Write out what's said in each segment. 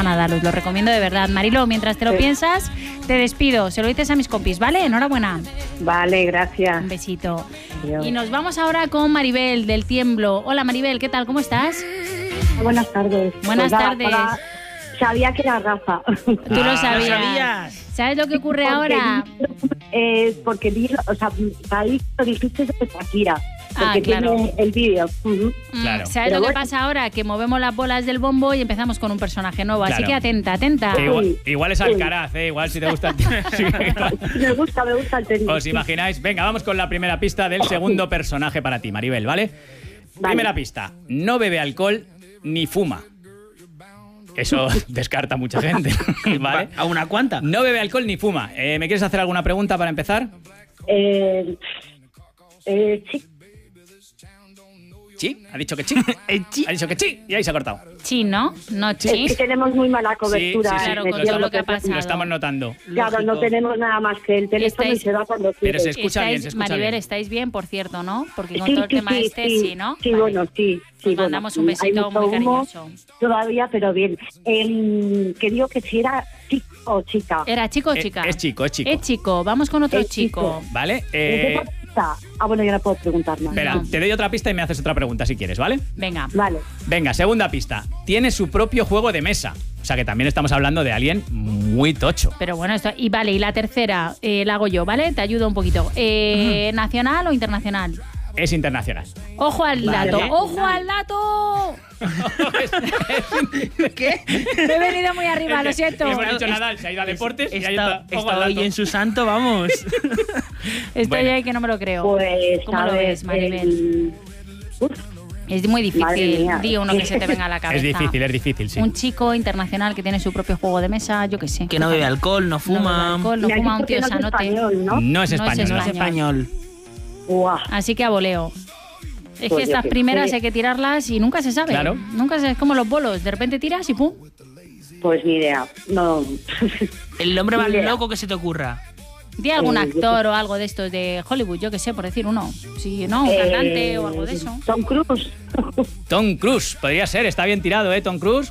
nada, os lo recomiendo de verdad. Marilo, mientras te lo piensas, te despido. Se lo dices a mis compis, ¿vale? Enhorabuena. Vale, gracias. Un besito. Adiós. Y nos vamos ahora con Maribel del Tiemblo. Hola Maribel, ¿qué tal? ¿Cómo estás? Buenas tardes. Buenas tardes. Sabía que era Rafa. Tú lo sabías. ¿Sabes lo que ocurre ahora? Porque vi, o sea, ahí lo dijiste de Shakira. Porque claro. tiene el vídeo. Claro. ¿Sabes lo que pasa ahora? Que movemos las bolas del bombo y empezamos con un personaje nuevo. Así Claro. que atenta. Igual es Alcaraz, igual si te gusta. Me gusta el técnico. ¿Os imagináis? Venga, vamos con la primera pista del segundo personaje para ti, Maribel, ¿vale? Primera pista. No bebe alcohol ni fuma. Eso descarta a mucha gente, ¿vale? ¿A una cuanta? No bebe alcohol ni fuma. ¿Me quieres hacer alguna pregunta para empezar? Sí. ¿Sí? ¿Ha dicho que sí? ¿Ha dicho que sí? Y ahí se ha cortado. Sí, ¿no? No, Es sí. que tenemos muy mala cobertura. Sí, Claro, en con el todo lo cielo, que ha pasado. Lo estamos notando. Claro, no tenemos nada más que el teléfono y se va cuando quiere. Pero se escucha bien, se escucha Maribel, bien. estáis bien, por cierto, ¿no? Porque con todo el tema sí, ¿no? Sí, Vale. bueno, sí. Os mandamos un besito hay mucho muy humo cariñoso. todavía, pero bien. Que digo que si era chico o chica. ¿Era chico o chica? Es chico. Es chico. Vamos con otro Es chico. ¿Vale? ¿Qué pista? Bueno, ya no puedo preguntar más. Espera, No. te doy otra pista y me haces otra pregunta si quieres, ¿vale? Venga. Vale. Venga, segunda pista. Tiene su propio juego de mesa. O sea que también estamos hablando de alguien muy tocho. Pero bueno, esto. Y vale, y la tercera la hago yo, ¿vale? Te ayudo un poquito. ¿Nacional o internacional? Es internacional. ¡Ojo al dato! Vale. ¡Ojo al dato! ¿Qué? Me he venido muy arriba, lo siento. Hemos dicho Nadal, se ha ido a deportes y ahí está. Ojo al Está hoy dato. en su santo, vamos. Estoy Bueno. ahí que no me lo creo. Pues, ¿Cómo a lo ver, ves, Maribel? Es muy Madre difícil. mía. Di uno que se te venga a la cabeza. Es difícil, sí. Un chico internacional que tiene su propio juego de mesa, yo qué sé. Que no bebe alcohol, no No bebe fuma. alcohol, no Me has fuma, dicho un tío que no es sanote. español, ¿no? No es No es español. No es español. Guau. Así que a voleo. Es Pues que yo estas qué primeras sé. hay que tirarlas y nunca se sabe. Claro. Nunca se, es como los bolos. De repente tiras y pum. Pues ni idea. No. El nombre más Ni idea. loco que se te ocurra. Di algún actor o algo de estos de Hollywood, yo qué sé, por decir uno. Sí, ¿no? Un cantante o algo de eso. Tom Cruise. Tom Cruise, podría ser, está bien tirado, ¿eh? Tom Cruise.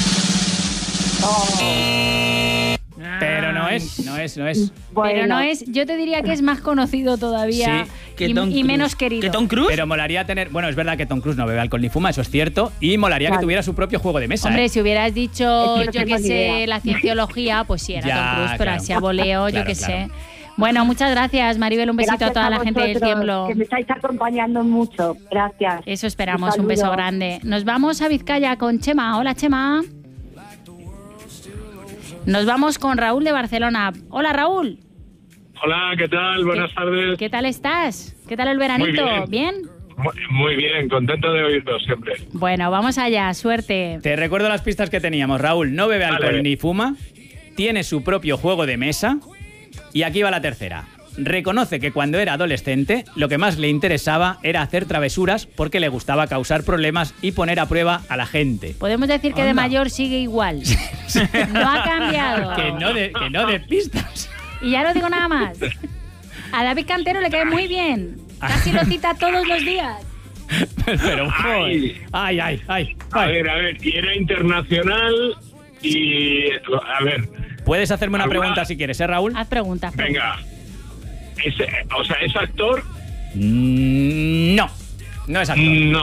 Pero no es. Pero no es, yo te diría que es más conocido todavía Sí, que Tom y Cruise. menos querido. ¿Que Tom Cruise? Pero molaría tener. Bueno, es verdad que Tom Cruise no bebe alcohol ni fuma, eso es cierto. Y molaría que tuviera su propio juego de mesa. Hombre, ¿eh? si hubieras dicho, Es que no yo tengo qué ni sé, idea. la cienciología, pues sí, era Ya, Tom Cruise, pero claro. así a voleo, yo Claro, qué claro. sé. Bueno, muchas gracias, Maribel, un besito Gracias a toda la gente del vosotros, Tiemblo. que me estáis acompañando mucho. Gracias. Eso esperamos, Un un beso saludo. grande. Nos vamos a Vizcaya con Chema. Hola, Chema. Nos vamos con Raúl de Barcelona. Hola, Raúl. Hola, ¿qué tal? Buenas tardes. ¿Qué tal estás? ¿Qué tal el veranito? Muy bien. Muy bien, contento de oírlos siempre. Bueno, vamos allá, suerte. Te recuerdo las pistas que teníamos. Raúl no bebe alcohol Vale. ni fuma, tiene su propio juego de mesa. Y aquí va la tercera. Reconoce que cuando era adolescente lo que más le interesaba era hacer travesuras porque le gustaba causar problemas y poner a prueba a la gente. Podemos decir que de Anda. mayor sigue igual. No ha cambiado. Que no de pistas. Y ya no digo nada más. A David Cantero le cae muy bien. Casi lo cita todos los días. Pero, joder. Ay. A ver, y era internacional y... A ver, Puedes hacerme una ¿Alguna? pregunta si quieres, ¿eh, Raúl? Haz preguntas. venga. ¿Es actor? No es actor. No.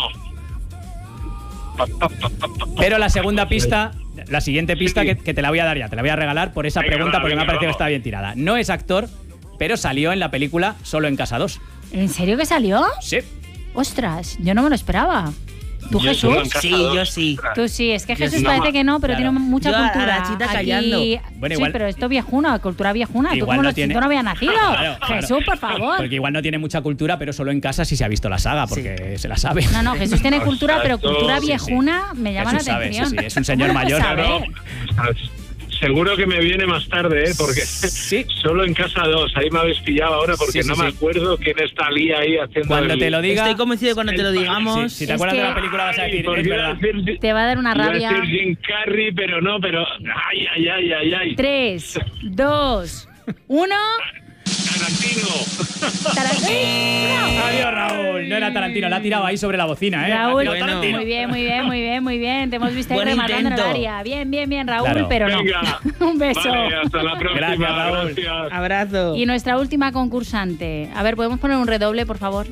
Pero la segunda pista, la siguiente pista Sí. que te la voy a dar ya, te la voy a regalar por esa Venga, pregunta va, porque me ha venga, parecido que vamos. está bien tirada. No es actor, pero salió en la película Solo en Casa 2. ¿En serio que salió? Sí. Ostras, yo no me lo esperaba. ¿Tú, Yo solo en Jesús? casa Sí, dos. yo sí. Tú sí, es que Yo Jesús sí. parece que no, pero Claro. tiene mucha Yo a la cultura. chita callando. Bueno, sí, igual- pero esto viejuna, cultura viejuna. ¿Tú Igual cómo no lo tiene- tú no habías nacido? Claro, Jesús, por favor. Porque igual no tiene mucha cultura, pero solo en casa sí se ha visto la saga, porque se la sabe. No, Jesús tiene cultura, pero cultura Sí, sí. viejuna me llama Jesús la sabe, atención. sí, es un señor ¿Cómo lo mayor. sabe? Claro. Seguro que me viene más tarde, porque Sí. solo en casa 2, ahí me habéis pillado ahora porque Sí, no sí, me sí. acuerdo quién está Lía ahí haciendo Cuando te lo diga... Estoy convencido de que cuando te lo digamos... Si te Es acuerdas de que- la película vas a decir, porque es iba a verdad. decir- Te va a dar una iba a rabia. decir Jim Carrey, pero no, ay. 3, 2, 1. Tarantino. ¡Tarantino! Adiós, Raúl. No era Tarantino, la ha tirado ahí sobre la bocina, ¿eh? Raúl, La ha tirado Tarantino. muy bien. Te hemos visto ahí Buen rematando en el intento. área. Bien, Raúl, Claro. pero no. Venga. Un beso. Vale, hasta la próxima. Gracias, Raúl. Gracias. Abrazo. Y nuestra última concursante. A ver, ¿podemos poner un redoble, por favor?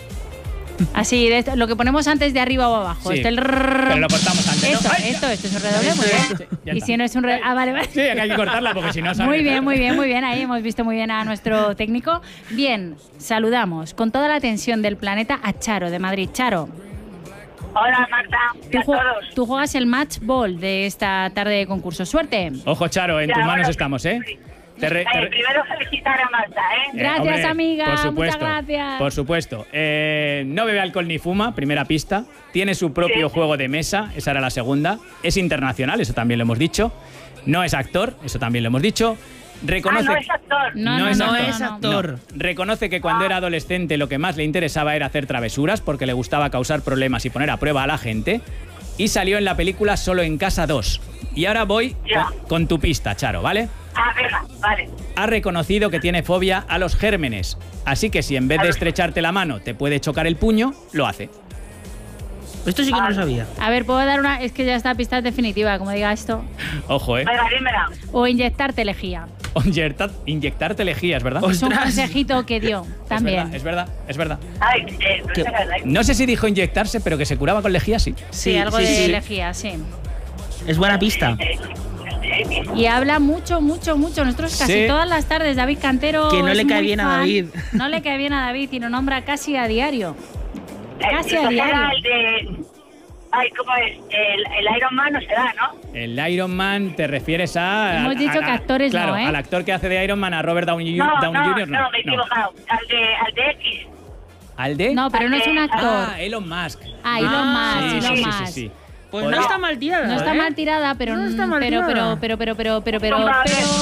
Así, de esto, lo que ponemos antes de arriba o abajo. Sí, Esto, el pero lo cortamos antes, ¿no? Esto, ¡Ay! esto es un redoble, muy bien. ya Y está. si no es un redoble... Ah, vale. Sí, que hay que cortarla porque si no sale. Muy bien. Ahí hemos visto muy bien a nuestro técnico. Bien, saludamos con toda la atención del planeta a Charo de Madrid. Charo, Hola, Marta. Y a todos. tú juegas el match ball de esta tarde de concurso. ¡Suerte! Ojo, Charo, en Ya, tus manos bueno, estamos, ¿eh? sí. Primero Primero felicitar a Marta, ¿eh? Gracias, hombre, amiga. Por supuesto. Muchas gracias. Por supuesto. No bebe alcohol ni fuma, primera pista. Tiene su propio juego de mesa, esa era la segunda. Es internacional, eso también lo hemos dicho. No es actor, eso también lo hemos dicho. Reconoce... no es actor. No es es actor. Reconoce que cuando era adolescente lo que más le interesaba era hacer travesuras porque le gustaba causar problemas y poner a prueba a la gente. Y salió en la película Solo en Casa 2. Y ahora voy Ya. con tu pista, Charo, ¿vale? Venga, vale. Ha reconocido que tiene fobia a los gérmenes. Así que si en vez de estrecharte la mano te puede chocar el puño, lo hace. Esto sí que no lo sabía. A ver, puedo dar una... Es que ya está pista definitiva, como diga esto. Ojo, ¿eh? Venga, dímela. O inyectarte lejía. Inyectarte lejías, ¿verdad? Es un Ostras. consejito que dio también. Es verdad. Ay, ¿Qué? No sé si dijo inyectarse, pero que se curaba con lejía, sí. Sí, algo de lejía, sí. Es buena pista. Y habla mucho. Nosotros casi Sí. todas las tardes, David Cantero. Que no es le cae muy bien a fan. David. No le cae bien a David y lo nombra casi a diario. Casi a Era diario. el de... Ay, ¿cómo es? El Iron Man no se da, ¿no? El Iron Man te refieres a... Hemos dicho que actores claro, no, ¿eh? al actor que hace de Iron Man, a Robert Downey, No, Downey Jr. no, me he equivocado. Al de X. ¿Al de? No, pero no es un actor. Elon Musk. Ah, Elon Musk, sí, Elon sí, Musk. sí, sí. Pues no está mal tirada. No está ¿eh? mal tirada, pero No está mal pero tirada.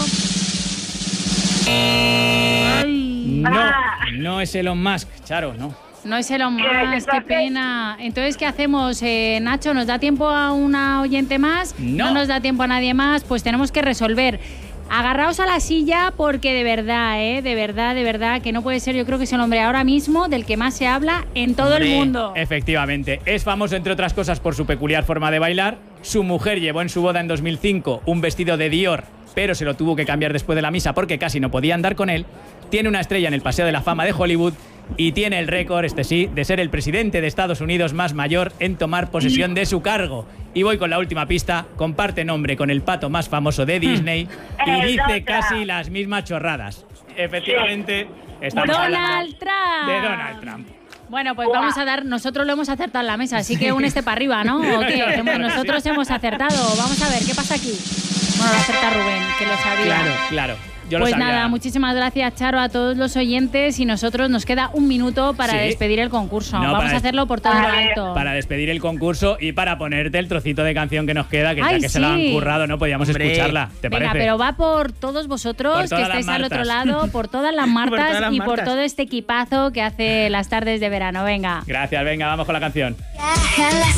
Ay. No es Elon Musk, Charo, no. no es Elon ¿Qué? Musk, qué pena. Entonces, ¿qué hacemos, Nacho? ¿Nos da tiempo a una oyente más? No. nos da tiempo a nadie más, pues tenemos que resolver. Agarraos a la silla porque de verdad, que no puede ser, yo creo que es el hombre ahora mismo del que más se habla en todo el Hombre, mundo. Efectivamente, es famoso entre otras cosas por su peculiar forma de bailar. Su mujer llevó en su boda en 2005 un vestido de Dior, pero se lo tuvo que cambiar después de la misa porque casi no podía andar con él. Tiene una estrella en el Paseo de la Fama de Hollywood y tiene el récord, este sí, de ser el presidente de Estados Unidos más mayor en tomar posesión de su cargo. Y voy con la última pista, comparte nombre con el pato más famoso de Disney y dice Donald casi Trump. las mismas chorradas. Efectivamente, estamos hablando Donald Trump. de Donald Trump. Bueno, pues vamos a dar, nosotros lo hemos acertado en la mesa, así que un para arriba, ¿no? ¿O qué? Nosotros hemos acertado. Vamos a ver, ¿qué pasa aquí? Bueno, lo acerta Rubén, que lo sabía. Claro. Yo lo Pues sabía. nada, muchísimas gracias, Charo, a todos los oyentes y nosotros nos queda un minuto para Sí. despedir el concurso. No, Vamos para a hacerlo por todo lo alto. Para despedir el concurso y para ponerte el trocito de canción que nos queda, que Ay, ya que se la han sí. currado, no podíamos Hombre. escucharla. ¿Te Venga, parece? pero va por todos vosotros Por todas que estáis las al otro Martas. lado, por todas las Martas todas las y por Martas. todo este equipazo que hace las tardes de verano. Venga. Gracias, venga, vamos con la canción.